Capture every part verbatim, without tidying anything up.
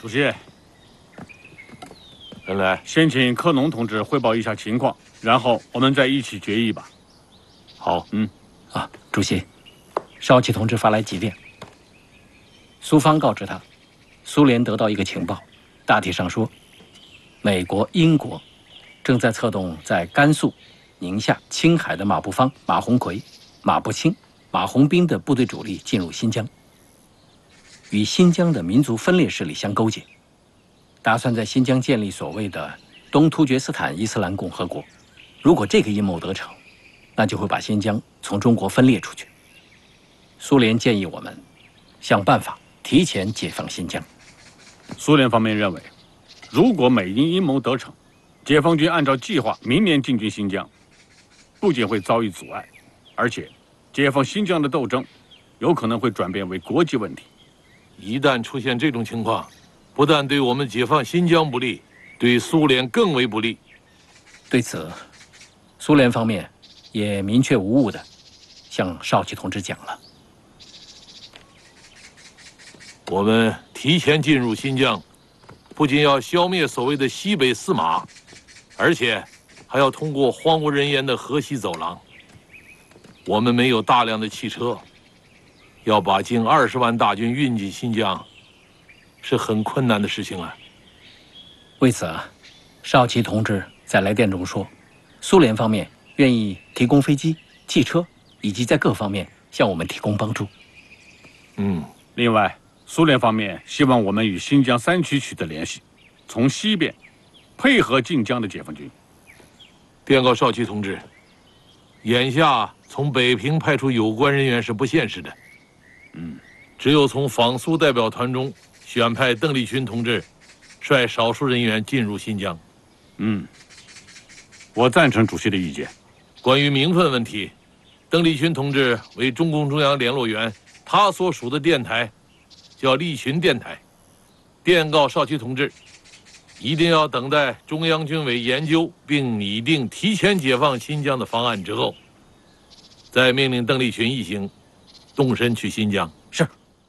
主席， 恩来， 先请克农同志汇报一下情况，然后我们再一起决议吧。 好， 嗯， 啊，主席，少奇同志发来急电，苏方告知他，苏联得到一个情报，大体上说，美国、英国正在策动在甘肃、宁夏、青海的马步芳、马鸿逵、马步清、马红斌的部队主力进入新疆，与新疆的民族分裂势力相勾结，打算在新疆建立所谓的东突厥斯坦伊斯兰共和国。如果这个阴谋得逞，那就会把新疆从中国分裂出去。苏联建议我们想办法提前解放新疆。 苏联方面认为，如果美英阴谋得逞，解放军按照计划明年进军新疆，不仅会遭遇阻碍，而且解放新疆的斗争有可能会转变为国际问题。 一旦出现这种情况，不但对我们解放新疆不利，对苏联更为不利。 对此，苏联方面也明确无误地向少奇同志讲了。 我们提前进入新疆，不仅要消灭所谓的西北四马，而且还要通过荒无人烟的河西走廊。我们没有大量的汽车，要把近二十万大军运进新疆，是很困难的事情啊。 为此，少奇同志在来电中说，苏联方面愿意提供飞机、汽车，以及在各方面向我们提供帮助。 嗯， 另外，苏联方面希望我们与新疆三区取得联系，从西边配合晋江的解放军。 电告少奇同志，眼下从北平派出有关人员是不现实的。 嗯， 只有从访苏代表团中选派邓丽群同志，率少数人员进入新疆。 嗯，我赞成主席的意见。 关于名分问题，邓丽群同志为中共中央联络员，他所属的电台叫丽群电台。电告少奇同志，一定要等待中央军委研究并拟定提前解放新疆的方案之后，再命令邓丽群一行动身去新疆。 是。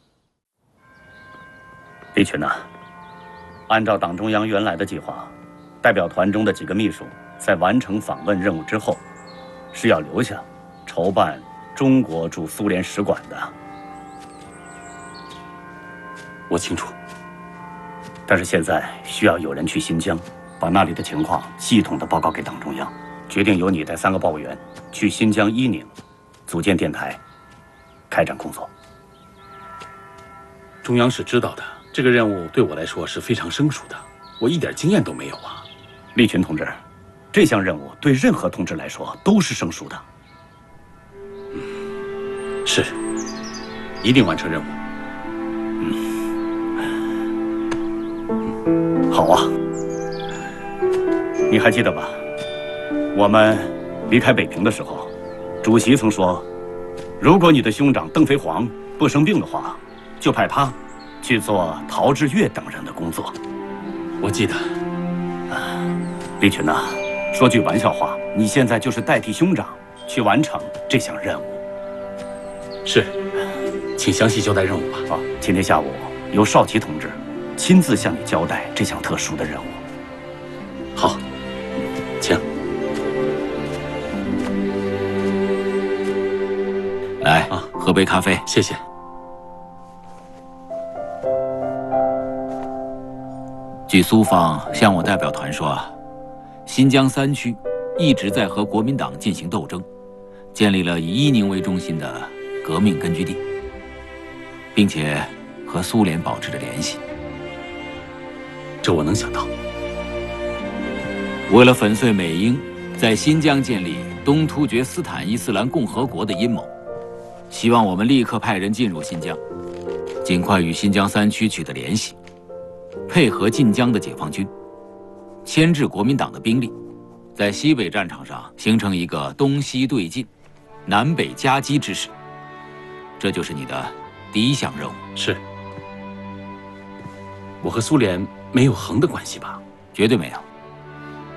李群呐、啊，按照党中央原来的计划，代表团中的几个秘书在完成访问任务之后，是要留下筹办中国驻苏联使馆的。 我清楚， 但是现在需要有人去新疆，把那里的情况系统的报告给党中央，决定由你带三个报委员去新疆伊宁，组建电台，开展工作。 中央是知道的，这个任务对我来说是非常生疏的，我一点经验都没有啊。 利群同志，这项任务对任何同志来说都是生疏的。 嗯，是，一定完成任务。 嗯，好啊。你还记得吧？我们离开北平的时候，主席曾说，如果你的兄长邓飞黄不生病的话，就派他去做陶志岳等人的工作。 我记得。 李群呐、啊，说句玩笑话，你现在就是代替兄长去完成这项任务。 是，请详细交代任务吧。 啊，今天下午由少奇同志亲自向你交代这项特殊的任务。 好，请。 来啊，喝杯咖啡。 谢谢。 据苏方向我代表团说，新疆三区一直在和国民党进行斗争，建立了以伊宁为中心的革命根据地，并且和苏联保持着联系。 这我能想到。 为了粉碎美英在新疆建立东突厥斯坦伊斯兰共和国的阴谋，希望我们立刻派人进入新疆，尽快与新疆三区取得联系，配合晋江的解放军，牵制国民党的兵力，在西北战场上形成一个东西对进、南北夹击之势。这就是你的第一项任务。 是。我和苏联没有横的关系吧？ 绝对没有。